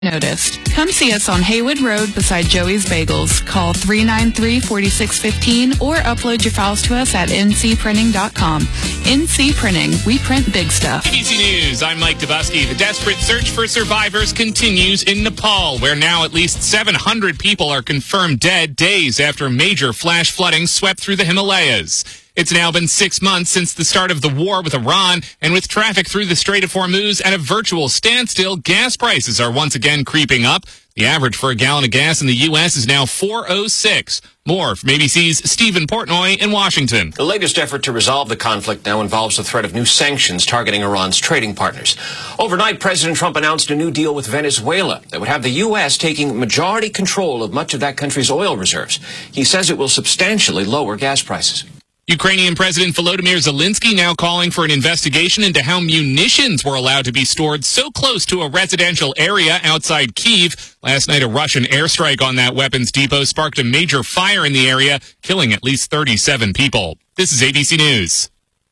noticed. Come see us on Haywood Road beside Joey's Bagels. Call 393-4615 or upload your files to us at ncprinting.com. NC Printing. We print big stuff. ABC News, I'm Mike Dubusky. The desperate search for survivors continues in Nepal, where now at least 700 people are confirmed dead days after major flash flooding swept through the Himalayas. It's now been 6 months since the start of the war with Iran, and with traffic through the Strait of Hormuz at a virtual standstill, gas prices are once again creeping up. The average for a gallon of gas in the U.S. is now $4.06. More from ABC's Stephen Portnoy in Washington. The latest effort to resolve the conflict now involves the threat of new sanctions targeting Iran's trading partners. Overnight, President Trump announced a new deal with Venezuela that would have the U.S. taking majority control of much of that country's oil reserves. He says it will substantially lower gas prices. Ukrainian President Volodymyr Zelensky now calling for an investigation into how munitions were allowed to be stored so close to a residential area outside Kyiv. Last night, a Russian airstrike on that weapons depot sparked a major fire in the area, killing at least 37 people. This is ABC News.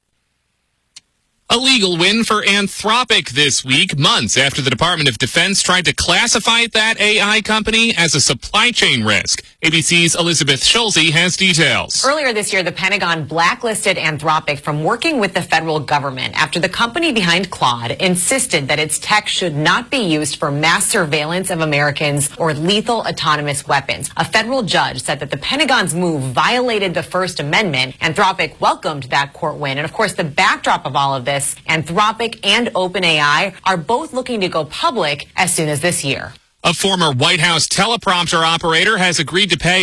A legal win for Anthropic this week, months after the Department of Defense tried to classify that AI company as a supply chain risk. ABC's Elizabeth Schulze has details. Earlier this year, the Pentagon blacklisted Anthropic from working with the federal government after the company behind Claude insisted that its tech should not be used for mass surveillance of Americans or lethal autonomous weapons. A federal judge said that the Pentagon's move violated the First Amendment. Anthropic welcomed that court win. And of course, the backdrop of all of this, Anthropic and OpenAI are both looking to go public as soon as this year. A former White House teleprompter operator has agreed to pay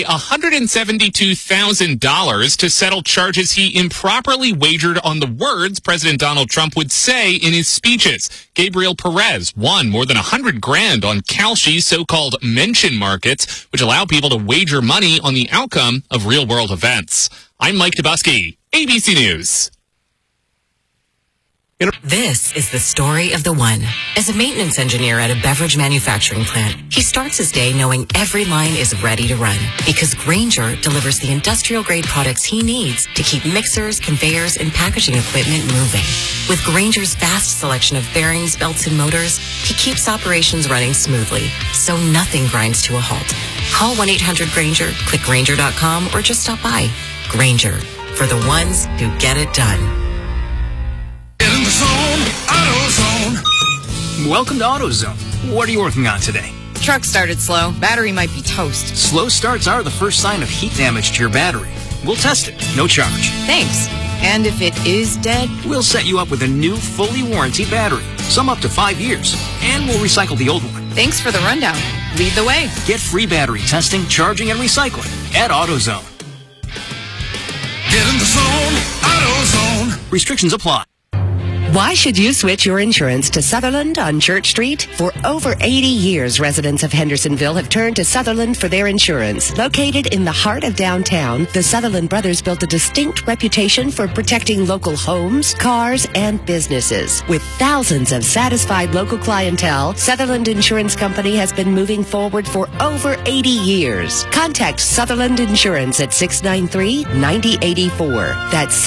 $172,000 to settle charges he improperly wagered on the words President Donald Trump would say in his speeches. Gabriel Perez won more than $100,000 on Kalshi's so-called mention markets, which allow people to wager money on the outcome of real-world events. I'm Mike Dubusky, ABC News. This is the story of the one. As a maintenance engineer at a beverage manufacturing plant, he starts his day knowing every line is ready to run because Grainger delivers the industrial-grade products he needs to keep mixers, conveyors, and packaging equipment moving. With Grainger's vast selection of bearings, belts, and motors, he keeps operations running smoothly, so nothing grinds to a halt. Call 1-800-GRAINGER, click Grainger.com, or just stop by. Grainger, for the ones who get it done. In the zone, AutoZone. Welcome to AutoZone. What are you working on today? Truck started slow. Battery might be toast. Slow starts are the first sign of heat damage to your battery. We'll test it. No charge. Thanks. And if it is dead? We'll set you up with a new, fully warranted battery. Some up to 5 years. And we'll recycle the old one. Thanks for the rundown. Lead the way. Get free battery testing, charging, and recycling at AutoZone. Get in the zone, AutoZone. Restrictions apply. Why should you switch your insurance to Sutherland on Church Street? For over 80 years, residents of Hendersonville have turned to Sutherland for their insurance. Located in the heart of downtown, the Sutherland brothers built a distinct reputation for protecting local homes, cars, and businesses. With thousands of satisfied local clientele, Sutherland Insurance Company has been moving forward for over 80 years. Contact Sutherland Insurance at 693-9084. That's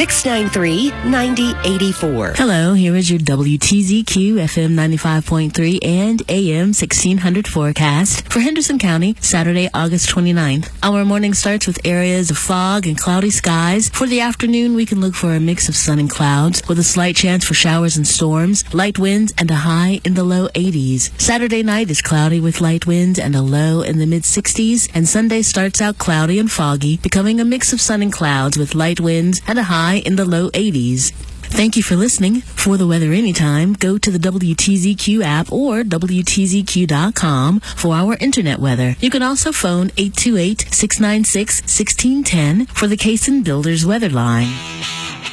693-9084. Hello. Here is your WTZQ FM 95.3 and AM 1600 forecast for Henderson County, Saturday, August 29th. Our morning starts with areas of fog and cloudy skies. For the afternoon, we can look for a mix of sun and clouds with a slight chance for showers and storms, light winds, and a high in the low 80s. Saturday night is cloudy with light winds and a low in the mid-60s, and Sunday starts out cloudy and foggy, becoming a mix of sun and clouds with light winds and a high in the low 80s. Thank you for listening. For the weather anytime, go to the WTZQ app or WTZQ.com for our internet weather. You can also phone 828-696-1610 for the Cason Builders weather line.